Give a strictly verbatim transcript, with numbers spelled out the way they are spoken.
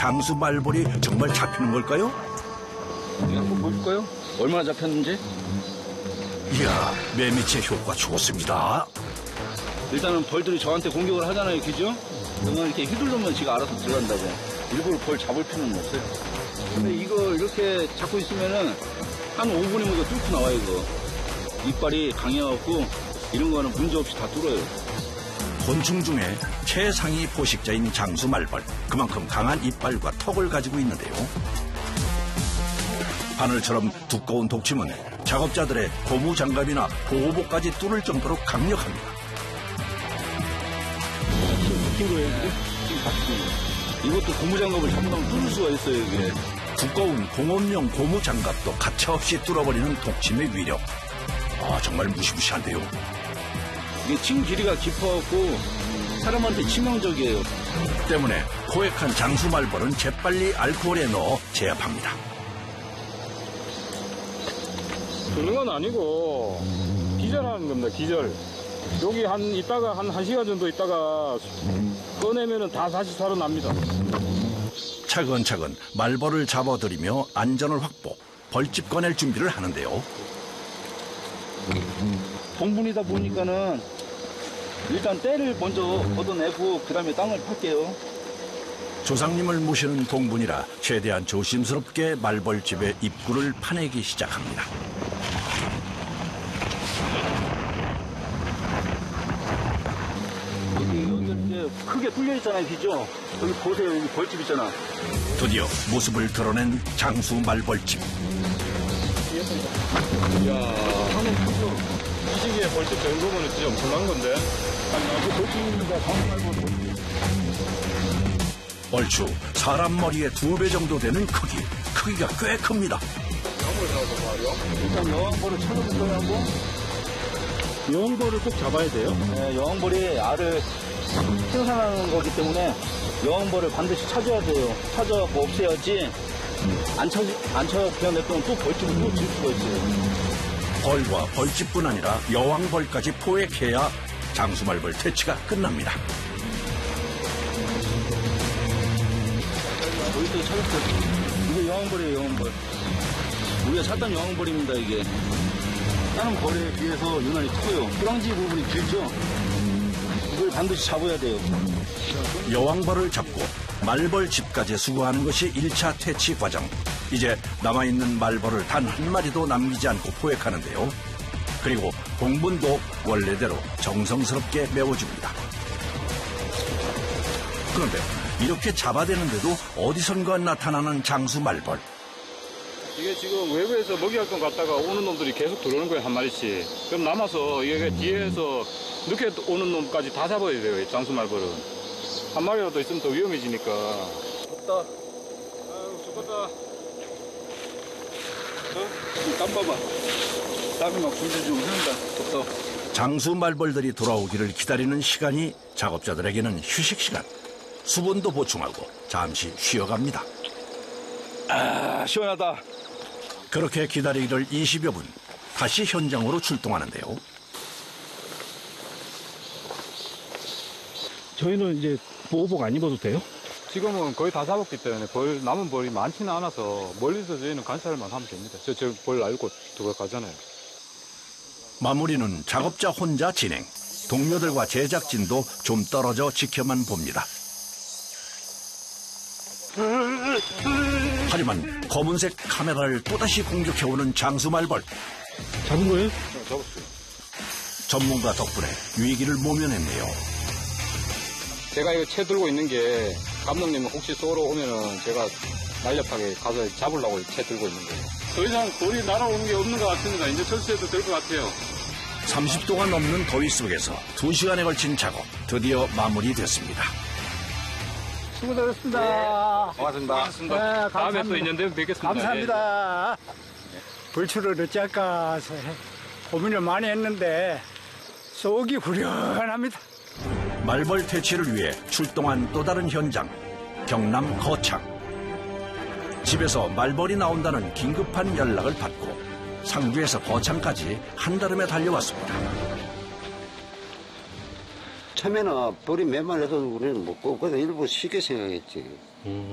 장수 말벌이 정말 잡히는 걸까요? 이거 한번 보여줄까요? 얼마나 잡혔는지? 이야, 매미채 효과 좋습니다. 일단은 벌들이 저한테 공격을 하잖아요, 그죠? 그러면 이렇게 휘둘르면 지가 알아서 들어간다고. 일부러 벌 잡을 필요는 없어요. 근데 이거 이렇게 잡고 있으면은 한 오 분이면 이거 뚫고 나와요, 이거. 이빨이 강해갖고 이런 거는 문제 없이 다 뚫어요. 곤충 중에 최상위 포식자인 장수 말벌. 그만큼 강한 이빨과 턱을 가지고 있는데요. 바늘처럼 두꺼운 독침은 작업자들의 고무장갑이나 보호복까지 뚫을 정도로 강력합니다. 박힌 거예요, 이게? 지금 박힌 거예요. 이것도 고무장갑을 잘못하면 뚫을 수가 있어요, 이게. 두꺼운 공업용 고무장갑도 가차없이 뚫어버리는 독침의 위력. 아, 정말 무시무시한데요. 이게 침 길이가 깊어갖고 사람한테 치명적이에요. 때문에 포획한 장수 말벌은 재빨리 알코올에 넣어 제압합니다. 그런 건 아니고 기절하는 겁니다. 기절. 여기 한 있다가 한 한 시간 정도 있다가 꺼내면은 다 다시 살아납니다. 차근차근 말벌을 잡아들이며 안전을 확보, 벌집 꺼낼 준비를 하는데요. 동분이다 보니까는 일단 때를 먼저 걷어내고 그 다음에 땅을 팔게요. 조상님을 모시는 동분이라 최대한 조심스럽게 말벌집의 입구를 파내기 시작합니다. 여기, 여기 이렇게 크게 뚫려 있잖아요, 그죠? 여기 보세요, 여기 벌집 있잖아. 드디어 모습을 드러낸 장수 말벌집. 이야, 하는 크죠. 이 시기에 벌집 정도면 진짜 엄청난 건데. 아니, 그 벌집입니다. 얼추 사람 머리의 두 배 정도 되는 크기. 크기가 꽤 큽니다. 일단 여왕벌을 찾아볼까요, 한번? 여왕벌을 꼭 잡아야 돼요? 네, 여왕벌이 알을 생산하는 거기 때문에 여왕벌을 반드시 찾아야 돼요. 찾아갖고 없애야지 안 찾, 안 찾아 그냥 냅두면 또 벌집을 또 질 수가 있어요. 벌과 벌집뿐 아니라 여왕벌까지 포획해야 장수말벌 퇴치가 끝납니다. 여기도 찾았어요. 이게 여왕벌이에요, 여왕벌. 우리가 찾던 여왕벌입니다, 이게. 다른 벌에 비해서 유난히 커요. 호랑지 부분이 길죠? 이걸 반드시 잡아야 돼요. 여왕벌을 잡고 말벌집까지 수거하는 것이 일 차 퇴치 과정. 이제 남아있는 말벌을 단 한 마리도 남기지 않고 포획하는데요. 그리고 공분도 원래대로 정성스럽게 메워줍니다. 그런데 이렇게 잡아대는데도 어디선가 나타나는 장수 말벌. 이게 지금 외부에서 먹이활동 갔다가 오는 놈들이 계속 들어오는 거예요, 한 마리씩. 그럼 남아서 이게 뒤에서 늦게 오는 놈까지 다 잡아야 돼요, 이 장수말벌은. 한 마리라도 있으면 더 위험해지니까. 덥다. 아유, 죽었다. 어? 땀 봐봐. 땀이 막 줄줄줄 흐른다. 덥다. 장수 말벌들이 돌아오기를 기다리는 시간이 작업자들에게는 휴식 시간. 수분도 보충하고 잠시 쉬어갑니다. 아, 시원하다. 그렇게 기다리기를 이십여 분. 다시 현장으로 출동하는데요. 저희는 이제 보호복 안 입어도 돼요? 지금은 거의 다 잡았기 때문에 벌, 남은 벌이 많지는 않아서 멀리서 저희는 관찰만 하면 됩니다. 저, 저 벌 알고 들어가잖아요. 마무리는 작업자 혼자 진행. 동료들과 제작진도 좀 떨어져 지켜만 봅니다. 하지만 검은색 카메라를 또다시 공격해오는 장수말벌. 잡은 거예요? 네, 잡았어요. 전문가 덕분에 위기를 모면했네요. 제가 이거 채 들고 있는 게 감독님 혹시 쏘러 오면은 제가 날렵하게 가서 잡으려고 채 들고 있는 거예요. 더 이상 벌이 날아오는 게 없는 것 같습니다. 이제 철수해도 될 것 같아요. 삼십 도가 넘는 더위 속에서 두 시간에 걸친 작업 드디어 마무리됐습니다. 수고 잘했습니다. 네, 고맙습니다. 고맙습니다. 네, 다음에 감사합니다. 또 인연되면 뵙겠습니다. 감사합니다. 불출을 어찌할까 고민을 많이 했는데 속이 후련합니다. 말벌 퇴치를 위해 출동한 또 다른 현장, 경남 거창. 집에서 말벌이 나온다는 긴급한 연락을 받고 상주에서 거창까지 한달음에 달려왔습니다. 처음에는 벌이 몇 마리 해도 우리는 못 꼽거든. 일부 쉽게 생각했지.